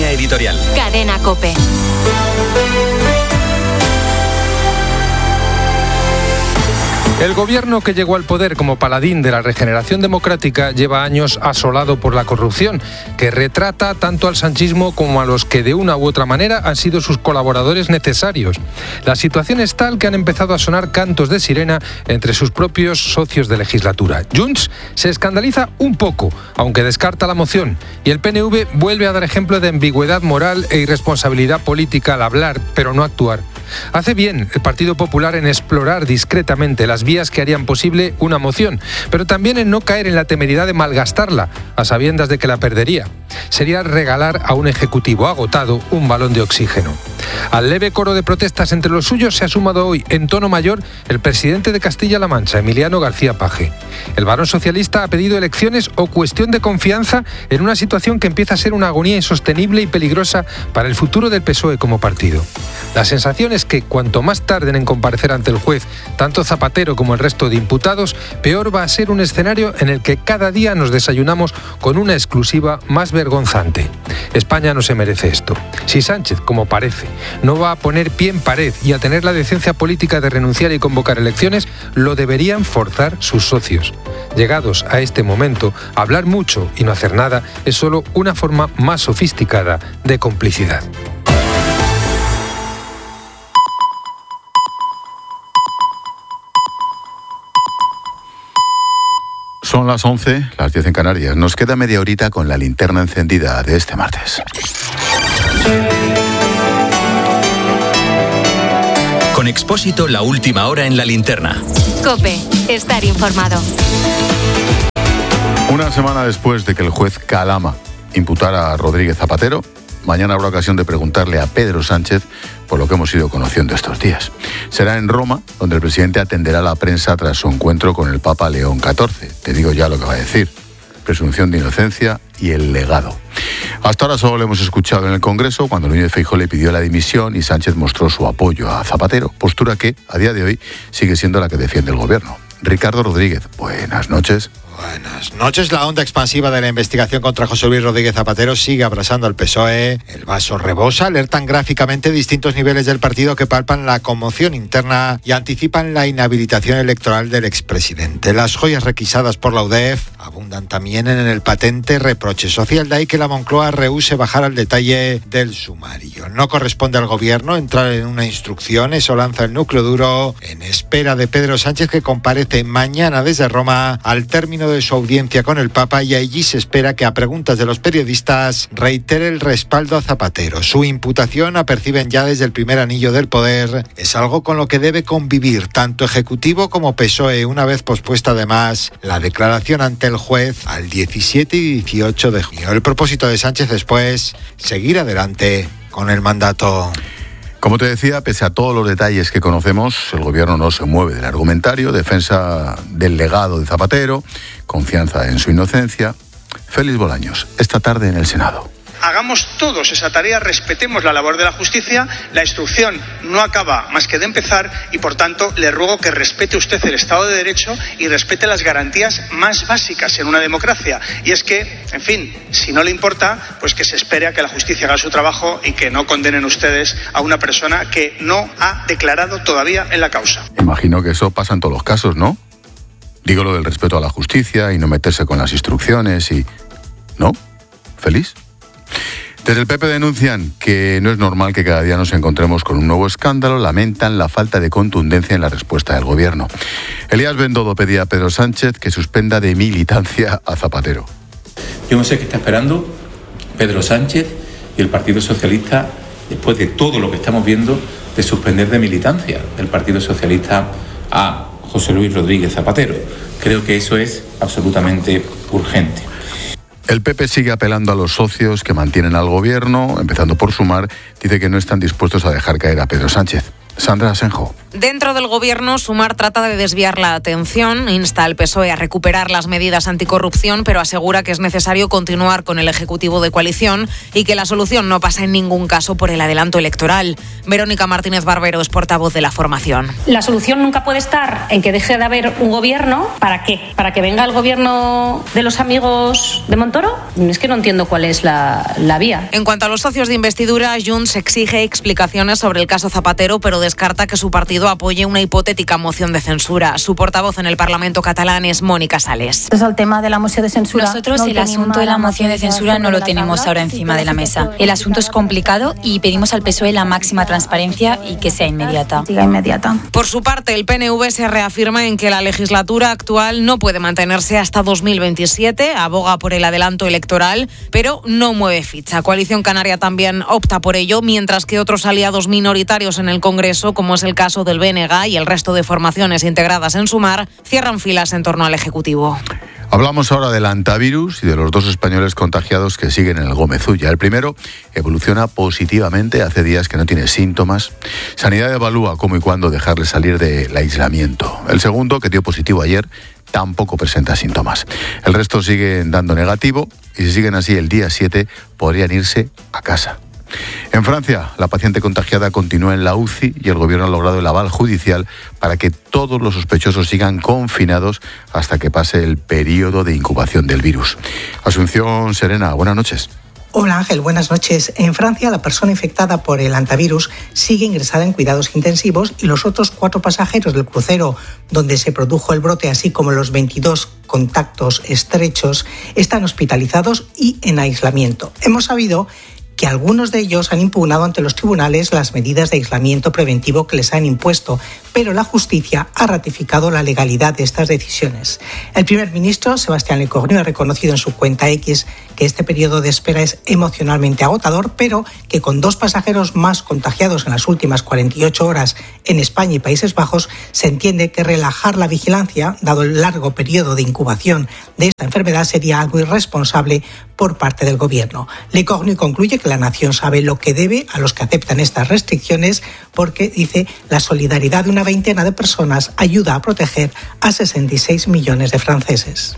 Línea editorial. Cadena COPE. El gobierno que llegó al poder como paladín de la regeneración democrática lleva años asolado por la corrupción, que retrata tanto al sanchismo como a los que de una u otra manera han sido sus colaboradores necesarios. La situación es tal que han empezado a sonar cantos de sirena entre sus propios socios de legislatura. Junts se escandaliza un poco, aunque descarta la moción, y el PNV vuelve a dar ejemplo de ambigüedad moral e irresponsabilidad política al hablar, pero no actuar. Hace bien el Partido Popular en explorar discretamente las vías que harían posible una moción, pero también en no caer en la temeridad de malgastarla, a sabiendas de que la perdería. Sería regalar a un ejecutivo agotado un balón de oxígeno. Al leve coro de protestas entre los suyos se ha sumado hoy, en tono mayor, el presidente de Castilla-La Mancha, Emiliano García Paje. El varón socialista ha pedido elecciones o cuestión de confianza en una situación que empieza a ser una agonía insostenible y peligrosa para el futuro del PSOE como partido. La sensación es que cuanto más tarden en comparecer ante el juez, tanto Zapatero como el resto de imputados, peor va a ser un escenario en el que cada día nos desayunamos con una exclusiva más vergonzante. España no se merece esto. Si Sánchez, como parece, no va a poner pie en pared y a tener la decencia política de renunciar y convocar elecciones, lo deberían forzar sus socios. Llegados a este momento, hablar mucho y no hacer nada es solo una forma más sofisticada de complicidad. Son las 11, las 10 en Canarias. Nos queda media horita con la linterna encendida de este martes. Con Expósito, la última hora en la linterna. COPE, estar informado. Una semana después de que el juez Calama imputara a Rodríguez Zapatero, mañana habrá ocasión de preguntarle a Pedro Sánchez por lo que hemos ido conociendo estos días. Será en Roma, donde el presidente atenderá a la prensa tras su encuentro con el Papa León XIV. Te digo ya lo que va a decir. Presunción de inocencia y el legado. Hasta ahora solo lo hemos escuchado en el Congreso, cuando Núñez Feijóo le pidió la dimisión y Sánchez mostró su apoyo a Zapatero, postura que, a día de hoy, sigue siendo la que defiende el gobierno. Ricardo Rodríguez, buenas noches. Buenas noches. La onda expansiva de la investigación contra José Luis Rodríguez Zapatero sigue abrasando al PSOE. El vaso rebosa, alertan gráficamente distintos niveles del partido que palpan la conmoción interna y anticipan la inhabilitación electoral del expresidente. Las joyas requisadas por la UDEF abundan también en el patente reproche social, de ahí que la Moncloa rehúse bajar al detalle del sumario. No corresponde al gobierno entrar en una instrucción, eso lanza el núcleo duro en espera de Pedro Sánchez, que comparece mañana desde Roma al término de su audiencia con el Papa, y allí se espera que a preguntas de los periodistas reitere el respaldo a Zapatero. Su imputación, aperciben ya desde el primer anillo del poder, es algo con lo que debe convivir tanto Ejecutivo como PSOE, una vez pospuesta además la declaración ante el juez al 17 y 18 de junio. El propósito de Sánchez después, seguir adelante con el mandato. Como te decía, pese a todos los detalles que conocemos, el gobierno no se mueve del argumentario, defensa del legado de Zapatero, confianza en su inocencia. Félix Bolaños, esta tarde en el Senado. Hagamos todos esa tarea, respetemos la labor de la justicia, la instrucción no acaba más que de empezar y, por tanto, le ruego que respete usted el Estado de Derecho y respete las garantías más básicas en una democracia. Y es que, en fin, si no le importa, pues que se espere a que la justicia haga su trabajo y que no condenen ustedes a una persona que no ha declarado todavía en la causa. Imagino que eso pasa en todos los casos, ¿no? Digo lo del respeto a la justicia y no meterse con las instrucciones y... ¿No? ¿Feliz? Desde el PP denuncian que no es normal que cada día nos encontremos con un nuevo escándalo, lamentan la falta de contundencia en la respuesta del gobierno. Elías Bendodo pedía a Pedro Sánchez que suspenda de militancia a Zapatero. Yo no sé qué está esperando Pedro Sánchez y el Partido Socialista después de todo lo que estamos viendo de suspender de militancia del Partido Socialista a José Luis Rodríguez Zapatero. Creo que eso es absolutamente urgente. El PP sigue apelando a los socios que mantienen al gobierno, empezando por Sumar, dice que no están dispuestos a dejar caer a Pedro Sánchez. Sandra Asenjo. Dentro del Gobierno, Sumar trata de desviar la atención, insta al PSOE a recuperar las medidas anticorrupción, pero asegura que es necesario continuar con el Ejecutivo de coalición y que la solución no pasa en ningún caso por el adelanto electoral. Verónica Martínez Barbero es portavoz de la formación. La solución nunca puede estar en que deje de haber un gobierno. ¿Para qué? ¿Para que venga el gobierno de los amigos de Montoro? Es que no entiendo cuál es la vía. En cuanto a los socios de investidura, Junts exige explicaciones sobre el caso Zapatero, pero descarta que su partido apoye una hipotética moción de censura. Su portavoz en el Parlamento catalán es Mónica Sales. Entonces, el tema de la moción de censura... Nosotros el asunto de la moción de censura no lo tenemos ahora encima de la mesa. El asunto es complicado y pedimos al PSOE la máxima transparencia y que sea inmediata. Por su parte, el PNV se reafirma en que la legislatura actual no puede mantenerse hasta 2027, aboga por el adelanto electoral, pero no mueve ficha. Coalición Canaria también opta por ello, mientras que otros aliados minoritarios en el Congreso, como es el caso del BNG y el resto de formaciones integradas en Sumar, cierran filas en torno al Ejecutivo. Hablamos ahora del antivirus y de los 2 españoles contagiados que siguen en el Gómez Ulla. El primero evoluciona positivamente, hace días que no tiene síntomas. Sanidad evalúa cómo y cuándo dejarle salir del aislamiento. El segundo, que dio positivo ayer, tampoco presenta síntomas. El resto siguen dando negativo y si siguen así el día 7 podrían irse a casa. En Francia, la paciente contagiada continúa en la UCI y el gobierno ha logrado el aval judicial para que todos los sospechosos sigan confinados hasta que pase el periodo de incubación del virus. Asunción Serena, buenas noches. Hola Ángel, buenas noches. En Francia, la persona infectada por el antivirus sigue ingresada en cuidados intensivos y los otros 4 pasajeros del crucero donde se produjo el brote, así como los 22 contactos estrechos, están hospitalizados y en aislamiento. Hemos sabido que algunos de ellos han impugnado ante los tribunales las medidas de aislamiento preventivo que les han impuesto, pero la justicia ha ratificado la legalidad de estas decisiones. El primer ministro, Sébastien Lecornu, ha reconocido en su cuenta X que este periodo de espera es emocionalmente agotador, pero que con 2 pasajeros más contagiados en las últimas 48 horas en España y Países Bajos, se entiende que relajar la vigilancia, dado el largo periodo de incubación de esta enfermedad, sería algo irresponsable por parte del gobierno. Lecornu concluye que la nación sabe lo que debe a los que aceptan estas restricciones porque, dice, la solidaridad de una veintena de personas ayuda a proteger a 66 millones de franceses.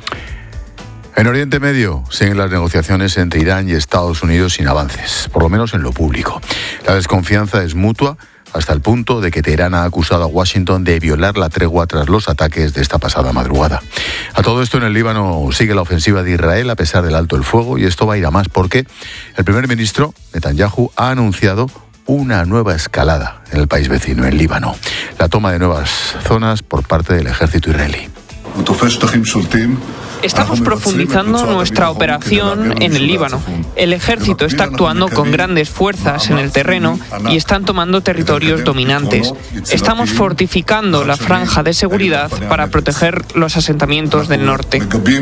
En Oriente Medio siguen las negociaciones entre Irán y Estados Unidos sin avances, por lo menos en lo público. La desconfianza es mutua hasta el punto de que Teherán ha acusado a Washington de violar la tregua tras los ataques de esta pasada madrugada. A todo esto, en el Líbano sigue la ofensiva de Israel a pesar del alto el fuego, y esto va a ir a más porque el primer ministro Netanyahu ha anunciado una nueva escalada en el país vecino, en Líbano, la toma de nuevas zonas por parte del ejército israelí. Estamos profundizando nuestra operación en el Líbano. El ejército está actuando con grandes fuerzas en el terreno y están tomando territorios dominantes. Estamos fortificando la franja de seguridad para proteger los asentamientos del norte.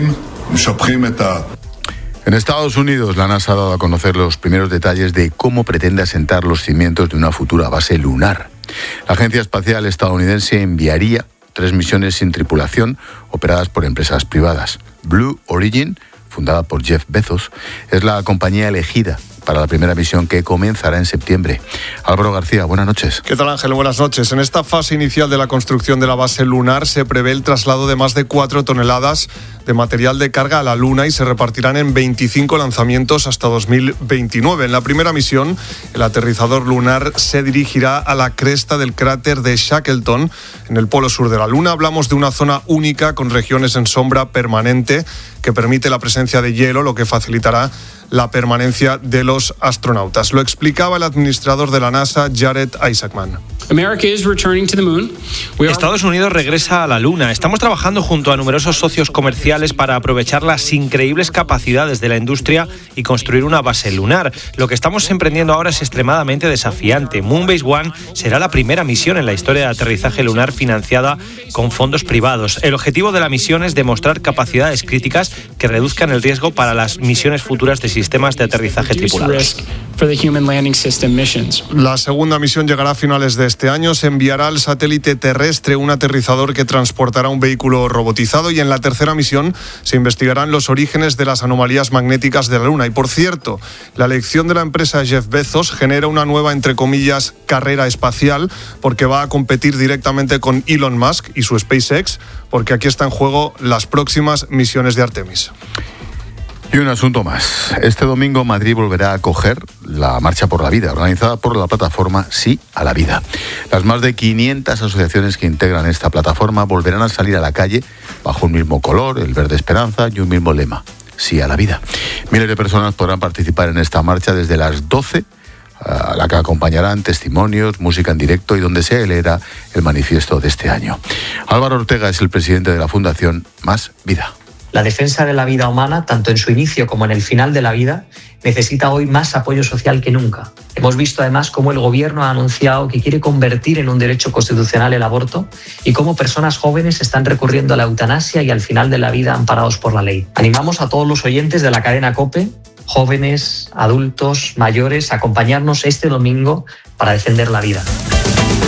En Estados Unidos, la NASA ha dado a conocer los primeros detalles de cómo pretende asentar los cimientos de una futura base lunar. La Agencia Espacial Estadounidense enviaría 3 misiones sin tripulación operadas por empresas privadas. Blue Origin, fundada por Jeff Bezos, es la compañía elegida para la primera misión que comenzará en septiembre. Álvaro García, buenas noches. ¿Qué tal, Ángel? Buenas noches. En esta fase inicial de la construcción de la base lunar se prevé el traslado de más de 4 toneladas de material de carga a la Luna y se repartirán en 25 lanzamientos hasta 2029. En la primera misión, el aterrizador lunar se dirigirá a la cresta del cráter de Shackleton, en el polo sur de la Luna. Hablamos de una zona única con regiones en sombra permanente que permite la presencia de hielo, lo que facilitará la permanencia de los astronautas. Lo explicaba el administrador de la NASA, Jared Isaacman. Estados Unidos regresa a la Luna. Estamos trabajando junto a numerosos socios comerciales para aprovechar las increíbles capacidades de la industria y construir una base lunar. Lo que estamos emprendiendo ahora es extremadamente desafiante. Moonbase One será la primera misión en la historia de aterrizaje lunar financiada con fondos privados. El objetivo de la misión es demostrar capacidades críticas que reduzcan el riesgo para las misiones futuras de sistemas de aterrizaje tripulados. La segunda misión llegará a finales de este año. Se enviará al satélite terrestre un aterrizador que transportará un vehículo robotizado, y en la tercera misión se investigarán los orígenes de las anomalías magnéticas de la Luna. Y por cierto, la elección de la empresa Jeff Bezos genera una nueva, entre comillas, carrera espacial, porque va a competir directamente con Elon Musk y su SpaceX, porque aquí está en juego las próximas misiones de Artemis. Y un asunto más. Este domingo Madrid volverá a acoger la Marcha por la Vida, organizada por la plataforma Sí a la Vida. Las más de 500 asociaciones que integran esta plataforma volverán a salir a la calle bajo un mismo color, el verde esperanza, y un mismo lema: Sí a la vida. Miles de personas podrán participar en esta marcha desde las 12, a la que acompañarán testimonios, música en directo y donde se leerá el manifiesto de este año. Álvaro Ortega es el presidente de la Fundación Más Vida. La defensa de la vida humana, tanto en su inicio como en el final de la vida, necesita hoy más apoyo social que nunca. Hemos visto además cómo el Gobierno ha anunciado que quiere convertir en un derecho constitucional el aborto, y cómo personas jóvenes están recurriendo a la eutanasia y al final de la vida amparados por la ley. Animamos a todos los oyentes de la cadena COPE, jóvenes, adultos, mayores, a acompañarnos este domingo para defender la vida.